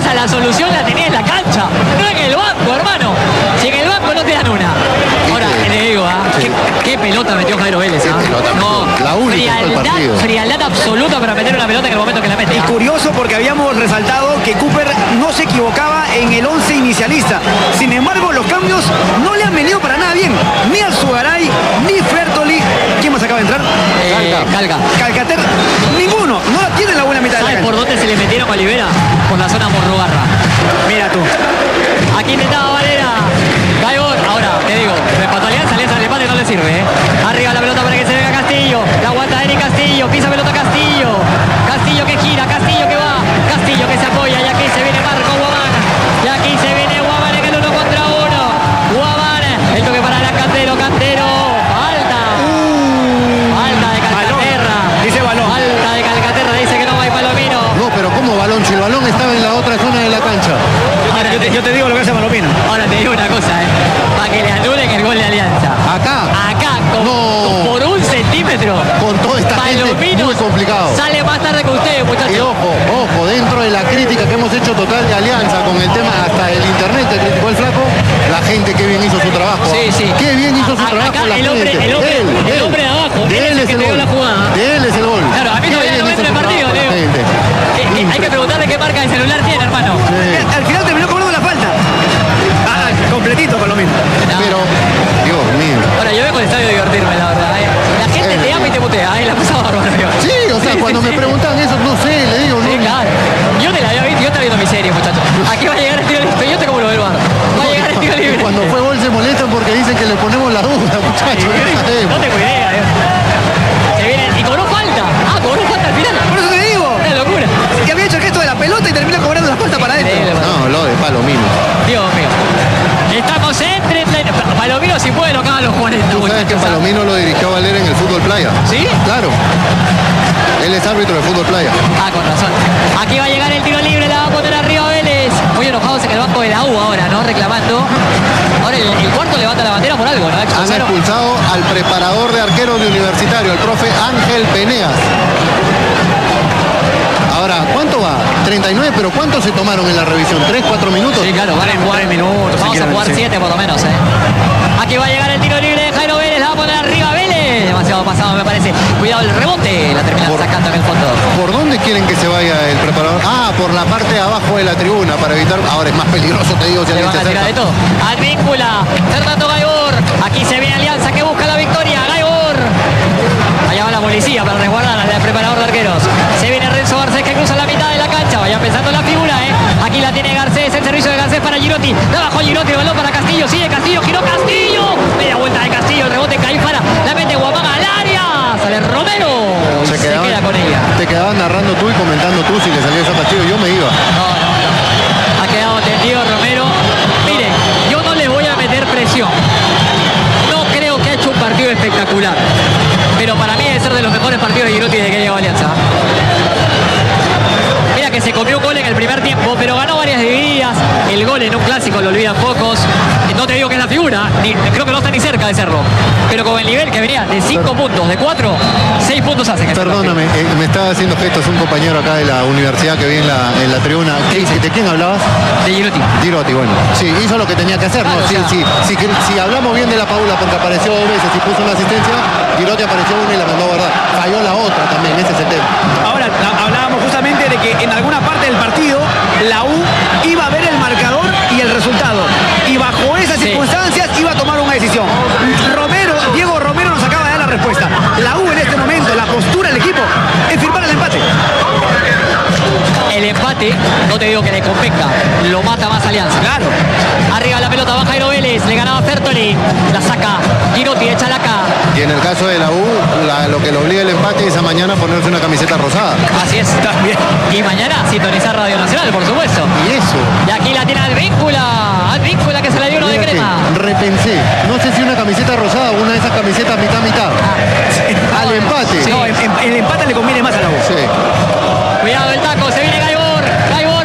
Alianza la solución la tenía en la cancha, no en el banco, hermano. Si en el banco no te dan una. Ahora, le digo, qué pelota metió Jairo Vélez. No, la única del partido. Frialdad absoluta para meter una pelota en el momento que la mete. Y curioso porque habíamos resaltado que Cooper no se equivocaba en el 11 inicialista. Sin embargo, los cambios no le han venido para nada bien. Ni al Sugaray, ni Fertoli. ¿Quién más acaba de entrar? Calcater. Ninguno. No la tiene en la buena mitad de la ¿Sabes cancha. por dónde se le metieron a Olivera? Por la zona Morrugarra. Mira tú. Aquí intentaba Valera. Gaibor. Ahora, te digo, respecto a Alianza el empate no le sirve. Arriba la pelota para que se venga Castillo. La aguanta Eric Castillo. Pisa pelota Castillo. Castillo que gira. Castillo que va. Castillo que se apoya. Y aquí se viene Marco Guamán. Y aquí se viene Guamán en el 1 contra 1. Guamán. El toque para la Cantero. Cantero. Falta. Falta de Calcaterra. Dice balón. Falta de Calcaterra. Dice que no va y Palomino. No, pero ¿cómo balón? Si el balón estaba en la otra zona de la cancha. Ahora, Yo te digo lo que hace Palomino. ahora te digo una cosa, para que le anulen el gol de Alianza. Acá. Por un centímetro. Con toda esta gente, Palomino muy complicado. sale más tarde que ustedes, Y muchachos. ojo, dentro de la crítica que hemos hecho total de Alianza con el tema, hasta el internet que criticó el flaco, la gente que bien hizo su trabajo. Sí. Qué bien hizo su trabajo Acá la el hombre gente. el hombre de abajo, De él el es que el te dio gol. la jugada. De él es el gol. Claro, a mí Qué todavía bien no me hizo entra el su partido, trabajo la Leo. gente. Hay que preguntarle qué marca de celular tiene, hermano. Al final terminó cobrando la falta. Completito Palomino. Pero, Dios mío. Ahora, yo vengo al estadio a divertirme, la verdad. La gente te ama y te mutea, la pasaba bárbaro. Sí, o sea, cuando me preguntan eso, no sé, le digo, Sí, no. claro. Yo te la había visto, yo estaba viendo mi serie, muchachos. Aquí va a llegar el tiro libre, yo te como lo del bar. Va a llegar el tiro libre. Cuando fue gol se molestan porque dicen que le ponemos la duda, muchachos. No tengo idea. Se viene y cobró falta. Cobró falta al final. Por eso te digo. Una locura. Que había hecho el gesto de la pelota y termina cobrando la falta para adentro. Increíble, No, lo de Palomino. Dios mío. Estamos entre Palomino si puede lo cagan los 40. ¿Tú sabes que muchachos, Palomino lo dirigió Valera en el fútbol playa? ¿Sí? Claro. Él es árbitro de fútbol playa. Con razón. Aquí va a llegar el tiro libre, la va a poner arriba Vélez. Muy enojados en el banco de la U ahora, ¿no? Reclamando. Ahora el cuarto levanta la bandera por algo, ¿no? Han expulsado al preparador de arqueros de Universitario, el profe Ángel Peneas. Ahora, ¿cuánto va? 39, pero ¿cuántos se tomaron en la revisión? ¿3, 4 minutos? Sí, claro, van a jugar 3 minutos. Vamos a jugar 7 por lo menos, Aquí va a llegar el tiro libre de Jairo Vélez, la va a poner arriba Vélez. Demasiado pasado me parece. Cuidado el rebote, la terminan sacando en el fondo. ¿Por dónde quieren que se vaya el preparador? Por la parte de abajo de la tribuna, para evitar... Ahora es más peligroso, te digo, si Le alguien van se a tirar de acerca. todo. Advíncula, Fernando Gaibor. Aquí se viene Alianza que busca la victoria. Gaibor. Allá va la policía para resguardar al preparador de arqueros. Se viene Renzo Garcés que cruza la mitad de la cancha. Vaya pensando en la figura, Aquí la tiene Garcés, el servicio de Garcés para Girotti. La bajó Girotti, el balón para Castillo. Sigue Castillo, giró Castillo. Media vuelta de Castillo, el rebote cae para. La mete Guamán al área. Sale Romero. Y se queda con ella. Te quedabas narrando tú y comentando tú si le salía esa Castillo. Yo me iba. No. Ha quedado tendido Romero. Miren, yo no le voy a meter presión. No creo que ha hecho un partido espectacular. Pero para mí debe ser de los mejores partidos de Girotti desde que llegó a Alianza. Mira que se comió un gol en el primer tiempo, pero ganó varias divididas. El gol en un clásico lo olvidan pocos. No te digo que es la figura, creo que no está ni cerca de serlo. Pero con el nivel que venía de 5 puntos, de 4, 6 puntos hace. Perdóname, me estaba haciendo gestos un compañero acá de la universidad que vi en la tribuna. ¿De quién hablabas? De Girotti. Girotti, bueno. Sí, hizo lo que tenía que hacer, Claro, ¿no? Si hablamos bien de la Paula porque apareció 2 veces y puso una asistencia, Girotti apareció una y la mandó a guardar. Falló la otra también, ese es el tema. Ahora hablábamos justamente de que en alguna parte del partido la U iba a ver el marcador y el resultado. Y bajo esas circunstancias iba a tomar una decisión. Diego Romero nos acaba de dar la respuesta. La U en este momento, la postura del equipo es firmar el empate. El empate, no te digo que le convenga, lo mata más Alianza. Claro. Arriba la pelota, va Jairo Vélez, le ganaba Fertoli, la saca Girotti de Chalaca. Y en el caso de la U, lo que le obliga el empate es a mañana ponerse una camiseta rosada. Así es. También. Y mañana sintonizar Radio Nacional, por supuesto. Y eso. Y aquí la tiene Advíncula que se la dio uno de Mira que crema. repensé, no sé si una camiseta rosada o una de esas camisetas mitad. Al empate. Sí. No, el empate le conviene más a la U. Sí. Cuidado el taco, se viene Gaibor.